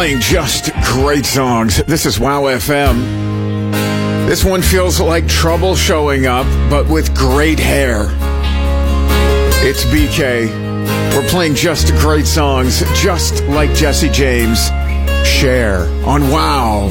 Playing just great songs. This is Wow FM. This one feels like trouble showing up, but with great hair. It's BK. We're playing just great songs, just like Jesse James. Share on Wow.